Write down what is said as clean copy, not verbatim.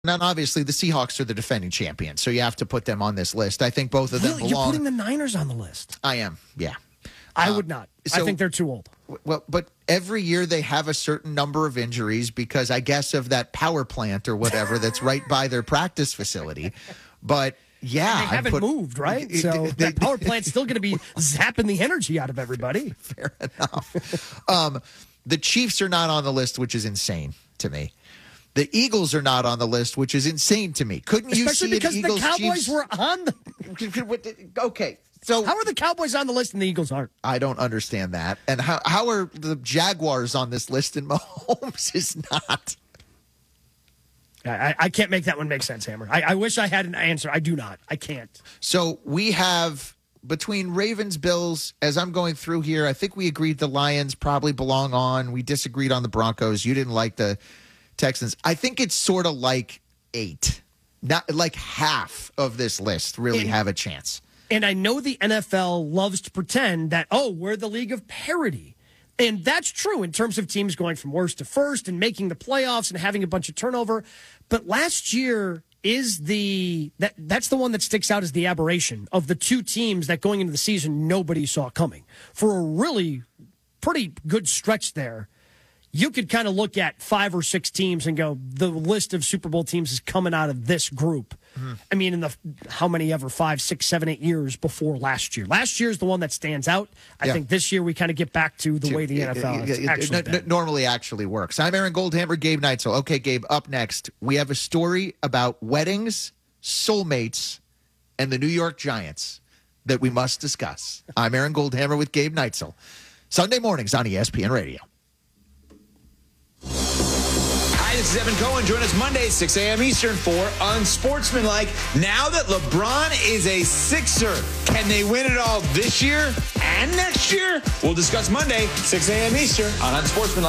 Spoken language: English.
Now, obviously, the Seahawks are the defending champions, so you have to put them on this list. I think both of them belong. You're putting the Niners on the list. I am, yeah. I would not. I think they're too old. Well, but every year they have a certain number of injuries because I guess of that power plant or whatever that's right by their practice facility. But yeah, they haven't moved, right? So that power plant's still going to be zapping the energy out of everybody. Fair enough. The Chiefs are not on the list, which is insane to me. The Eagles are not on the list, which is insane to me. Couldn't you see because Eagles, the Cowboys Chiefs? were on the... Okay. So how are the Cowboys on the list and the Eagles aren't? I don't understand that. And how are the Jaguars on this list and Mahomes is not? I can't make that one make sense, Hammer. I wish I had an answer. I do not. I can't. So we have, between Ravens, Bills, as I'm going through here, I think we agreed the Lions probably belong on. We disagreed on the Broncos. You didn't like the Texans. I think it's sort of like 8. Not like half of this list really have a chance. And I know the NFL loves to pretend that, we're the league of parity. And that's true in terms of teams going from worst to first and making the playoffs and having a bunch of turnover. But last year is that's the one that sticks out as the aberration of the two teams that going into the season nobody saw coming. For a really pretty good stretch there, you could kind of look at 5 or 6 teams and go, the list of Super Bowl teams is coming out of this group. Mm-hmm. I mean, in the how many ever 5, 6, 7, 8 years before last year. Last year is the one that stands out. I think this year we kind of get back to the way the NFL has actually normally actually works. I'm Aaron Goldhammer, Gabe Neitzel. Okay, Gabe, up next, we have a story about weddings, soulmates, and the New York Giants that we must discuss. I'm Aaron Goldhammer with Gabe Neitzel. Sunday mornings on ESPN Radio. Hi, this is Evan Cohen. Join us Monday, 6 a.m. Eastern for Unsportsmanlike. Now that LeBron is a Sixer, can they win it all this year and next year? We'll discuss Monday, 6 a.m. Eastern on Unsportsmanlike.